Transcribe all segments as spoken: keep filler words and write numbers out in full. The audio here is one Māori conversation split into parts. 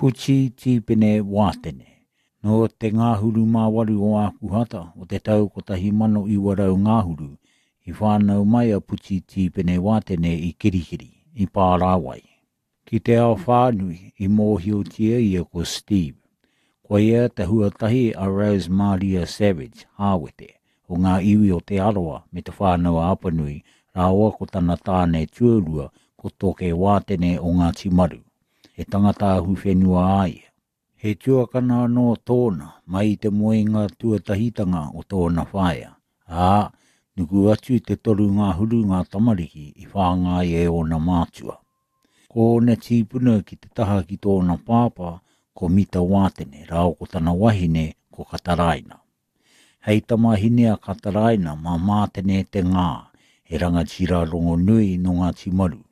Puchi Tipene Watene. No te ngāhuru mā waru o Akuhata o te tau kotahi mano i warau ngāhuru i whānau mai a Puchi Tipene Watene i Kirikiri, i Pārawai. Ki te ao whānui i mōhiotia ia ko Steve. Ko ia te huatahi a Rose Maria Savage, Hāwete, o ngā iwi o te aroa me te whānau a Apanui, rāua ko tana tāne tuarua ko toke Watene o ngā timaru. He tangata ahu whenua aia. He tuakana no tōna mai te moenga tuatahitanga o tōna whaia. Ā, nuku atu te toru ngā huru ngā tamariki i whāngai e o na mātua. Ko ne tīpuna ki te taha ki tōna pāpā ko Mita Watene rao ko tana wahine ko Kataraina. Hei tamahine a Kataraina ma mātene te ngā e rangatira rongo nui no ngā timaru.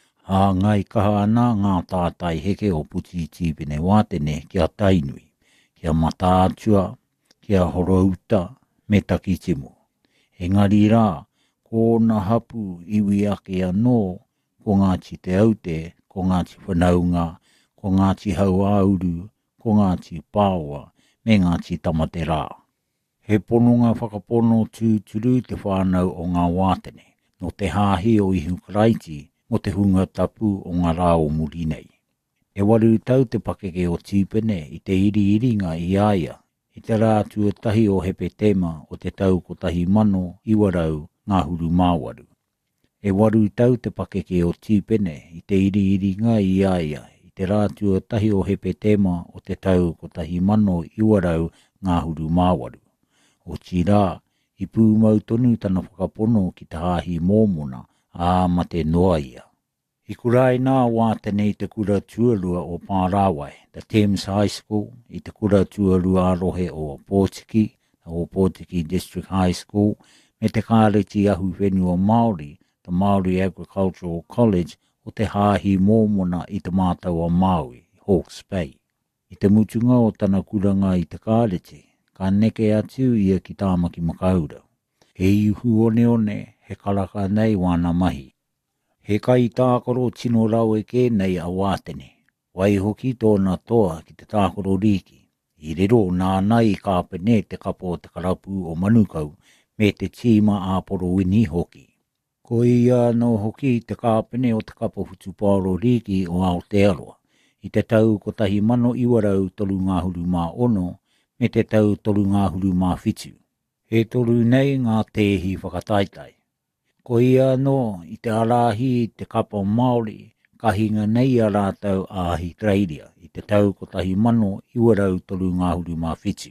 A ngai kaha ana ngā tātai heke o Puchi Tipene Watene kia tainui, kia matātua, kia horouta, me takitimu. Engari rā, ko na hapu iwi ake anō, ko ngāti te aute, ko ngāti whanaunga, ko ngāti hau auru, ko ngāti pāua, me ngāti tamate rā. He pononga whakapono tūturu te whānau o ngā Watene, no te hāhi o ihu karaiti, mo te hunga tapu o ngā rā o muri nei. E waru tau te pakeke o Tipene i te iri iringa i aia, i te rā tuatahi o hepe tema o te tau kotahi mano i warau ngā huru māwaru. E waru tau te pakeke o Tipene i te iri iringa i aia, i te rā tuatahi o hepe tema o te tau kotahi mano i warau ngā huru māwaru. O tira, i pūmau tonu tana whakapono ki te hāhi mōmona, a mate noa ia. I kurai nā Watene i te kura tuarua o Pārawai, the Thames High School, i te kura tuarua arohe o Pōtiki, o Pōtiki District High School, me te kāreti ahu whenua Māori, the Māori Agricultural College, o te hāhi mōmona i te mātau a Maui, Hawke's Bay. I te mutunga o tana kuranga i te kāreti, ka neke atu ia ki tāmaki makaurau. He ihu one one, he karaka nei wana mahi. He kai tākoro tino rau e ke nei a Watene. Wai hoki tōna toa ki te tākoro riki. I rero nā nai kāpene te kapo te karapu o manukau me te tīma a poro wini hoki. Ko ia no hoki te kāpene o te kapo hutuparo riki o Aotearoa. I te tau kotahi mano iwarau tolu ngā huru mā ono me te tau tolu ngā huru mā whitu. He toru nei ngā tehi whakataitai. Ko ia no i te arahi te kapa Māori, ka hinga nei a rātau a Australia i te tau kotahi mano i warau toru ngā huru mā whitu.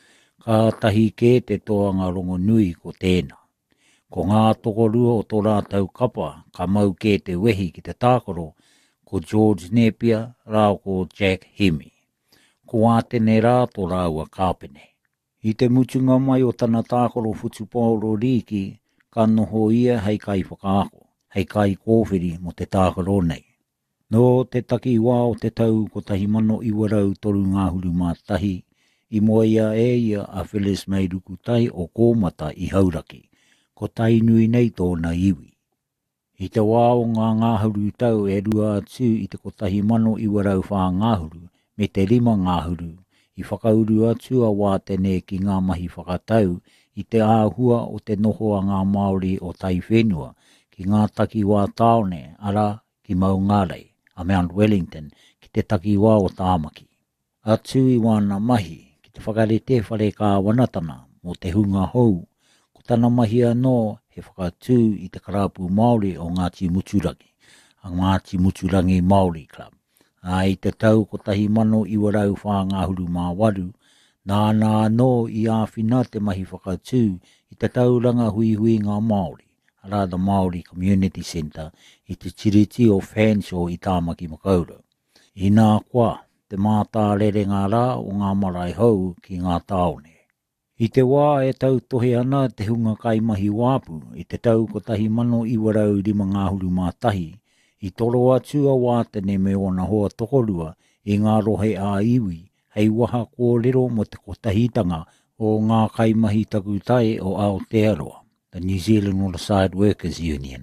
Ka tahi ke te toanga rongo nui ko tēnā. Ko ngā tokorua o tō rātau kapa, ka mau ke te wehi ki te tākoro, ko George Napier, rāo ko Jack Hemi. Ko Watene rā tō rāua kāpene. I te mutunga mai o tana tākoro whutuparo riki, ka noho ia hei kai whakaako, hei kai kōwhiri mo te tākoro nei. No te taki wā o te tau kotahi mano i warau toru ngā huru mātahi, i moa ia e ia a Phyllis May Rukutai o Kōmata i Hauraki, ko tainui nei tōna iwi. I te wā o ngā ngāhuru tau e rua atu i te kotahi mano i warau whā ngāhuru, me te rima ngāhuru, i whakauru atu a Watene ki ngā mahi whakatau i te āhua o te noho a ngā Māori o tai whenua ki ngā taki wā taone ara ki Maungarei a Mount Wellington ki te taki wā o Tāmaki. Atu i wana mahi ki te whakarete whare kā wanatana mo te hunga hou ko tana mahi anō he whakatū i te karapu Māori o Ngāti Muturangi, a Ngāti Muturangi Māori Club. A i te tau kotahi mano i warau whā ngā huru mā waru, nā nā no i āwhina te mahi whakatū i te tauranga hui hui ngā Māori, ara the Māori Community Centre i te tiriti o Fanshawe i Tāmaki Makaurau. I nā kwa, te mātā rerenga rā o ngā marae hou ki ngā taone. I te wā e tau tohe ana te hunga kai mahi wāpu i te tau kotahi mano i warau rima ngā huru mātahi, I toro atu a Watene me ona hoa tokorua i ngā rohe a iwi, hei waha kōrero mo te kotahitanga o ngā kaimahi takutai o Aotearoa, the New Zealand Waterside Workers Union.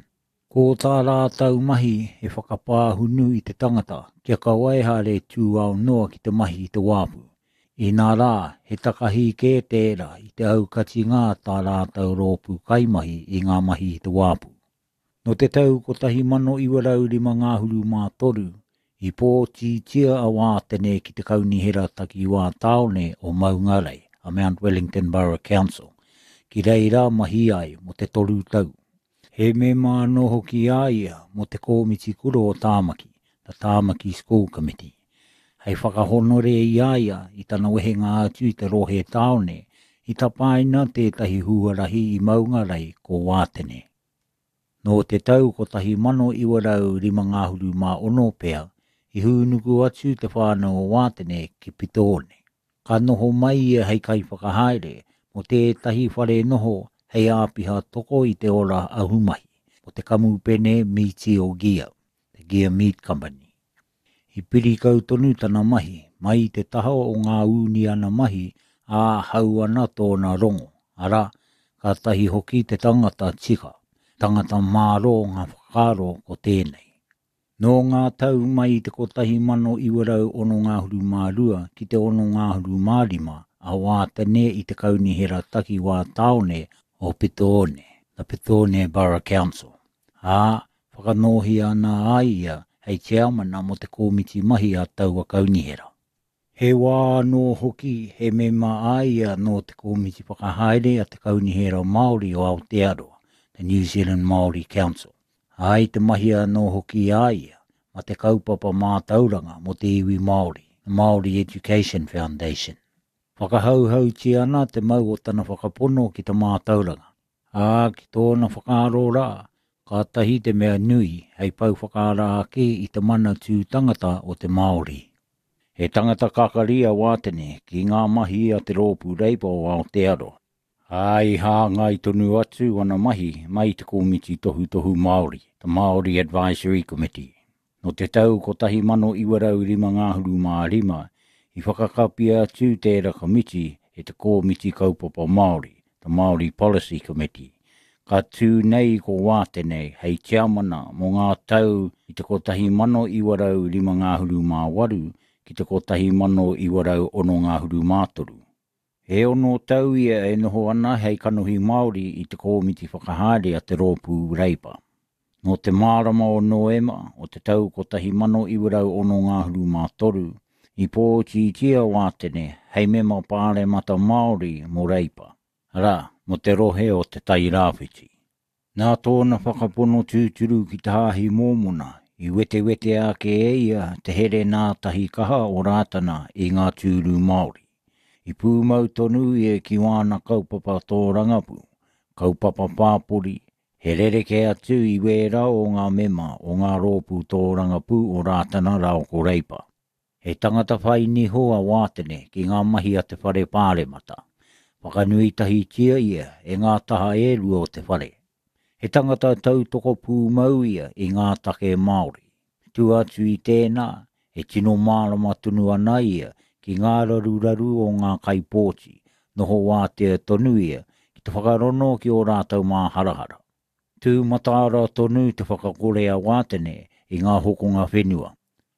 Ko tā rātau mahi he whakapāhunu i te tangata, kia ka waiha le tū au noa ki te mahi i te wāpu. I nā rā, he takahi kē tērā i te aukati ngā tā rātau rōpū kaimahi i ngā mahi i te wāpu. No te tau ko tahi mano iwarau lima ngāhuru mā toru, i pōti tia a wātene ki te kaunihera taki wā taone o Maungarei, a Mount Wellington Borough Council, ki reira mahi ai mo te toru tau. He me mā no hoki aia mo te kōmiti kuro o Tāmaki, the Tāmaki School Committee. Hei whakahonore i aia i tana wehenga atu i te rohe taone, i tapaina tētahi huarahi i Maungarei ko Wātene. No te tau ko tahi mano iwarau lima ngāhuru mā ono pea, i hūnuku atu te whānau o Wātene ki Pitone. Ka noho mai ia hei kai whakahaere, mo tētahi whare noho hei āpiha toko i te ora ahumahi, mo te kamupene Miti o Gia, the Gia Meat Company. I piri kautonu tana mahi, mai te taha o ngā uni ana mahi, a hau ana tōna rongo, ara, ka tahi hoki te tangata tika, tangata māro ngā whakaro ko tēnei. No ngā tau mai te kotahi mano iwarau ono ngāhuru mā rua ki te ono ngāhuru mā rima, a Wātene i te kaunihera taki wā taone o Pitone, the Pitone Borough Council. A, whakanohi ana aia, hei chairmana mo te kōmiti mahi a taua kaunihera. He wā no hoki he me maaia no te kōmiti whakahaere a te kaunihera Māori o Aotearoa, the New Zealand Māori Council. Ai te mahia no hoki aia, ma te kaupapa mātauranga mo te iwi Māori, the Māori Education Foundation. Whakahauhau ti ana te mau o tana whakapono ki te mātauranga. A ki tōna whakaro rā, ka tahi te mea nui hei pau whakara ake i te mana tū tangata o te Māori. He tangata kakaria Wātene ki ngā mahi a te rōpū reipa o Aotearoa. Ai hā ngai tonu atu ana mahi mai te kōmiti tohu tohu Māori, the Māori Advisory Committee. No te tau ko tahi mano iwarau rima ngāhuru mā rima, i whakakapia atu tērā komiti e te kōmiti kaupapa Māori, the Māori Policy Committee. Ka tū nei ko Wātene hei tiamana mo ngā tau i te kotahi mano iwarau lima ngāhuru mā waru ki te kotahi mano iwarau ono ngāhuru mā toru. He ono tau ia e noho ana hei kanohi Māori i te kōmiti whakahaere a te rōpū reipa. No te mārama o Noema o te tau kotahi mano iwarau ono ngāhuru mā toru, i pōti tia Wātene hei mema pāre mata Māori mo reipa. Rā, mo te rohe o te tai rāwhiti. Nā tōna whakapono tūturu ki te hāhi mōmona, i wete wete ake e ia te here nā tahi kaha o rātana i ngā tūru Māori. I pūmau tonu e ki wāna kaupapa tō rangapu, kaupapa pāpori, he rereke atu i wera o ngā mema o ngā rōpū tō rangapu o rātana rao ko reipa. He tangata whai ni hoa Wātene ki ngā mahi a te whare pāremata. Whakanui tahi tia ia e ngā taha e rua o te whare. He tangata tau toko pūmau ia i ngā take Māori. Tu atu i tēnā, e tino mārama tunu ana ia ki ngā raru-raru o ngā kaipōti, noho wātea tonu ia ki te whakarono ki o rātau mā harahara. Tu mataara tonu te whakakorea Wātene i ngā hokonga whenua.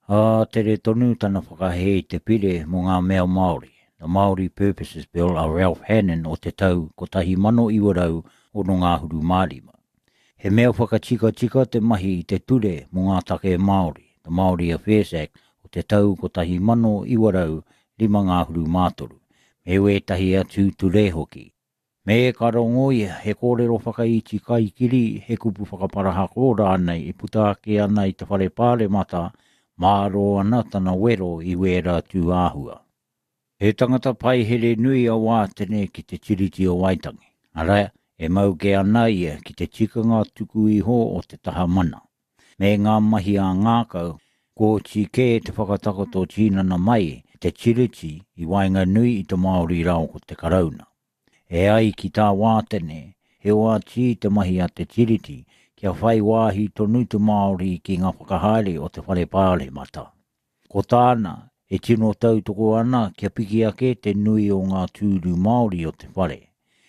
A tere tonu tana whakahei te pire mo ngā mea Māori. The Māori Purposes Bill a Ralph Hannon o te tau ko tahi mano iwarau o no ngāhuru mārima. He mea whakatika tika te mahi i te ture mo ngā take Māori, the Māori Affairs Act o te tau ko tahi mano iwarau lima ngāhuru mātoru, me wētahi atu ture hoki. Me ka rongo ia he kōrero whakaiti kaikiri he kupu whakaparahako rānei i puta ake ana i te whare pāre mata, māro ana tana wero i wera tū āhua. He tangata pai here nui a Wātene ki te tiriti o Waitangi. Ara, e mau ke ana ia ki te tikanga tuku iho o te taha mana. Me ngā mahi a ngākau, ko tike te whakatakoto tīnana mai te tiriti i wainga nui i te Māori rao ko te karauna. E ai ki tā Wātene, he wāti te mahi a te tiriti kia whai wāhi tonu te Māori ki ngā whakahaere o te whare pāre mata. Ko tāna, e tino tau toko ana kia piki ake te nui o ngā tūru Māori o te whare.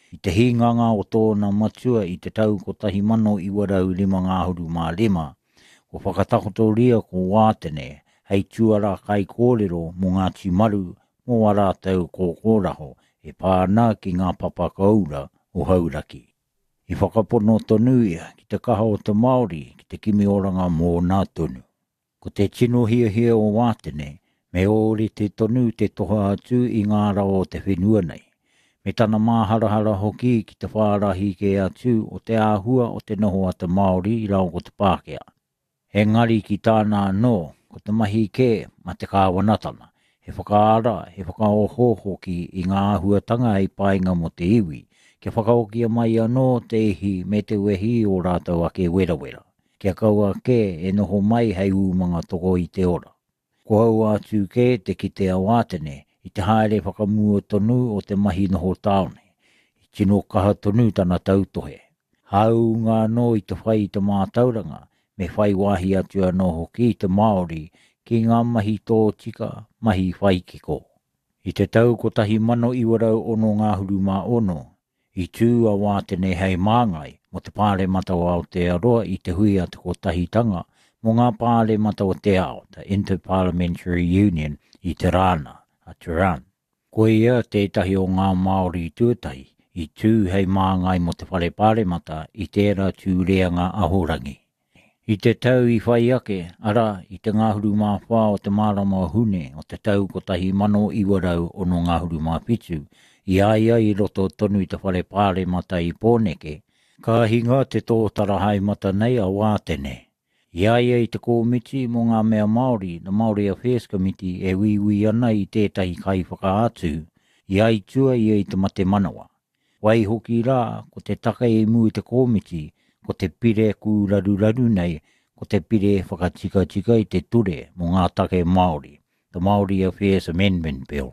I te hinganga o tōna matua i te tau ko tahi mano i warau lima ngāhuru mā lima, ko whakatakotoria ko wātene, hei tuara kai kōrero mō ngā timaru mō wara tau ko kōraho e pāna ki ngā papakaura o hauraki. I whakapono tonu ia ki te kaha o te Māori ki te kimi oranga mō nā tonu. Ko te tino hia hia o wātene, me ore te tonu te toha atu i ngā rao o te whenua nei. Me tana māharahara hoki ki te whārahi ke atu o te āhua o te noho a te Māori i rao ko te Pākehā. He ngari ki tāna no, ko te mahi ke ma te kāwanatana. He whakaara, he whakaoho hoki i ngā āhuatanga hei painga mo te iwi. Ke whakaokia mai anō te ihi me te wehi o rātou ake wera wera. Kia kaua ke e noho mai hei umanga toko i te ora. Ko hau atu ke te kitea wātene i te haere whakamua tonu o te mahi noho taone. I tino kaha tonu tana tautohe. Hau ngā no i te whai i te mātauranga me whai wahi atu anō hoki i te Māori ki ngā mahi tō tika mahi whai kiko. I te tau ko tahi mano i warau ono ngāhuru mā ono. I tū a wātene hei māngai mo te pāre mata o Aotearoa i te hui atu ko tahitanga mo ngā pāre mata o te ao, the Inter-Parliamentary Union i te rāna, a Turan. Ko ia tētahi o ngā Māori tuatahi i tū hei māngai mo te whare pāre mata i tērā tūreanga ahorangi. I te tau i whai ake, ara i te ngāhuru mā whā o te mārama hune o te tau ko tahi mano i warau o no ngāhuru mā pitu, i aia i roto tonu i te whare pāre mata i pōneke, ka hinga te tōtara hai mata nei a wātene. I aia i te kōmiti mō ngā mea Māori, the Māori Affairs Committee e wiwi ana i tētahi kai whakaatu, i ai tua i i te mate manawa. Wai hoki rā, ko te taka e mu i te kōmiti, ko te pire ku raru raru nei, ko te pire whakatika tika i te ture mō ngā take Māori, the Māori Affairs Amendment Bill.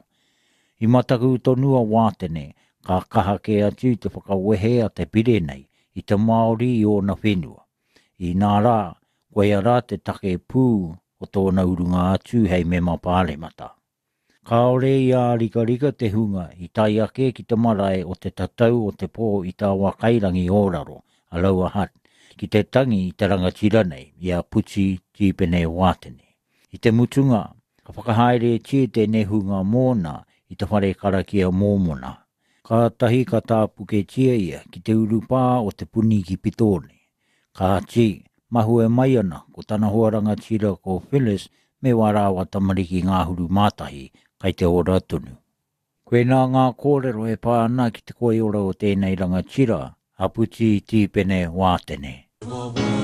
I mataku tonua wātene, ka kaha ke atu te whakawehe a te pire nei, i te Māori i o na whenua. I nā rā, koe ara te take pū o tōna urunga atu hei mema pāre mata. Ka ore i a rika rika te hunga i tai ake ki te marae o te tatau o te pō i tā wakairangi ōraro, Aloha Hat, ki te tangi i te rangatira nei, i a Puti Tīpene Wātene. I te mutunga, ka whakahaere tie te nehunga mōna i te whare karakia mōmona. Ka tahi ka tāpuke tia ia ki te urupā o te puni ki Pitone. Ka ti, mahue mai ana ko tana hoaranga tira ko Phyllis me warawa tamariki ngāhuru mātahi kai te ora tunu. Koe nā ngā kōrero e pāna ki te koe ora o tēnei rangatira, a Puti Tīpene Wātene.